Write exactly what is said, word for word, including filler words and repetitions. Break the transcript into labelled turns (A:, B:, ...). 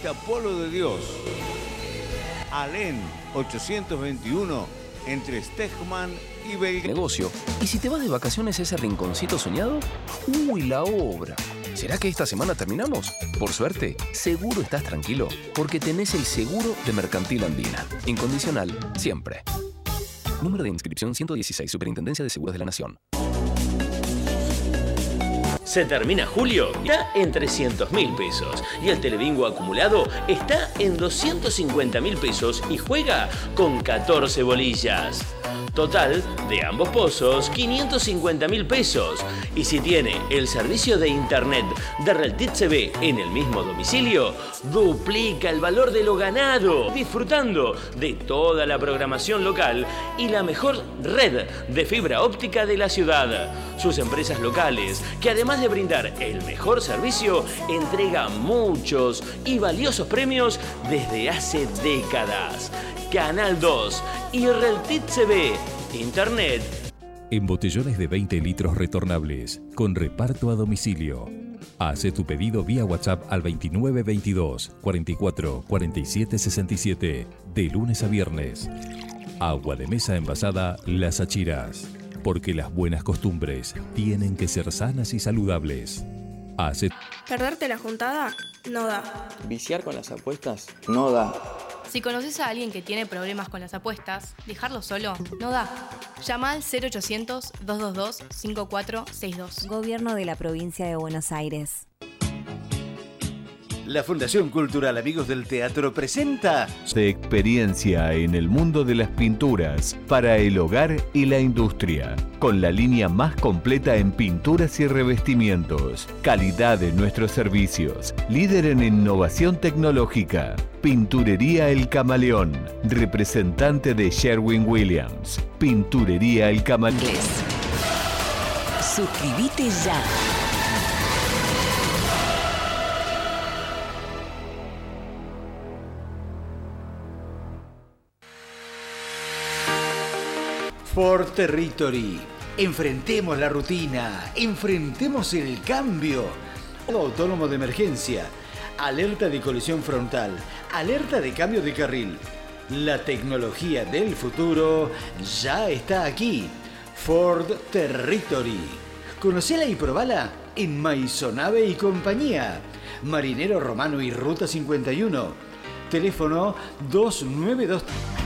A: Autopista Polo de Dios. Alén ochocientos veintiuno, entre Stegman y Belgrano.
B: Negocio. ¿Y si te vas de vacaciones a ese rinconcito soñado? ¡Uy, la obra! ¿Será que esta semana terminamos? Por suerte, seguro estás tranquilo, porque tenés el seguro de Mercantil Andina. Incondicional, siempre. Número de inscripción ciento dieciséis, Superintendencia de Seguros de la Nación.
C: Se termina julio, está en trescientos mil pesos y el Telebingo acumulado está en doscientos cincuenta mil pesos y juega con catorce bolillas. Total, de ambos pozos, quinientos cincuenta mil pesos. Y si tiene el servicio de internet de Reltit C V en el mismo domicilio, duplica el valor de lo ganado, disfrutando de toda la programación local y la mejor red de fibra óptica de la ciudad. Sus empresas locales, que además de brindar el mejor servicio, entregan muchos y valiosos premios desde hace décadas. Canal dos y Reltit C V, Internet.
D: En botellones de veinte litros retornables, con reparto a domicilio. Hace tu pedido vía WhatsApp al veintinueve veintidós, cuarenta y cuatro, cuarenta y siete sesenta y siete, de lunes a viernes. Agua de mesa envasada Las Achiras, porque las buenas costumbres tienen que ser sanas y saludables. Hace...
E: ¿Perderte la juntada? No da.
F: ¿Viciar con las apuestas? No da.
G: Si conoces a alguien que tiene problemas con las apuestas, dejarlo solo no da. Llama al cero ochocientos, dos dos dos, cinco cuatro seis dos.
H: Gobierno de la Provincia de Buenos Aires.
I: La Fundación Cultural Amigos del Teatro presenta
A: de experiencia en el mundo de las pinturas para el hogar y la industria, con la línea más completa en pinturas y revestimientos, calidad de nuestros servicios, líder en innovación tecnológica. Pinturería El Camaleón, representante de Sherwin-Williams. Pinturería El Camaleón.
H: Suscríbete ya.
I: Ford Territory. Enfrentemos la rutina, enfrentemos el cambio. Autónomo de emergencia, alerta de colisión frontal, alerta de cambio de carril. La tecnología del futuro ya está aquí. Ford Territory. Conocela y probala en Maisonave y compañía. Marinero Romano y Ruta cincuenta y uno. Teléfono dos nueve dos...